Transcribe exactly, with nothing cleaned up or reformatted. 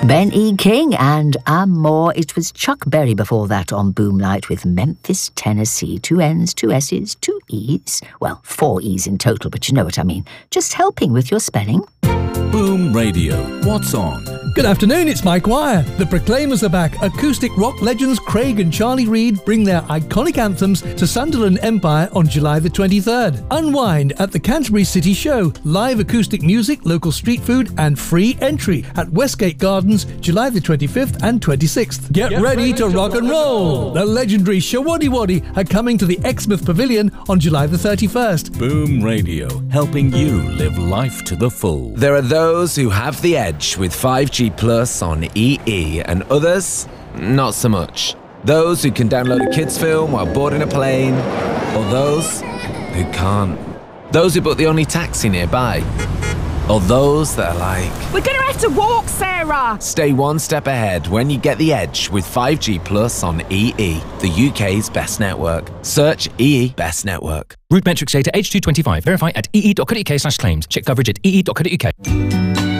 Ben E. King and Amor. It was Chuck Berry before that on Boomlight with Memphis, Tennessee. Two N's, two S's, two E's. Well, four E's in total, but you know what I mean. Just helping with your spelling. Boom Radio. What's on? Good afternoon, it's Mike Wire. The Proclaimers are back. Acoustic rock legends Craig and Charlie Reid bring their iconic anthems to Sunderland Empire on July the twenty-third. Unwind at the Canterbury City Show. Live acoustic music, local street food and free entry at Westgate Gardens July the twenty-fifth and twenty-sixth. Get, Get ready, ready to, to rock and roll. roll! The legendary Shawaddy Waddy are coming to the Exmouth Pavilion on July the thirty-first. Boom Radio, helping you live life to the full. There are those who have the edge with five G Plus on E E and others, not so much. Those who can download a kids film while boarding a plane, or those who can't. Those who book the only taxi nearby, or those that are like, we're gonna have to walk, Sarah! Stay one step ahead when you get the edge with five G Plus on E E, the U K's best network. Search E E Best Network. Root metrics data H two twenty-five. Verify at ee.co.uk slash claims. Check coverage at ee.co.uk.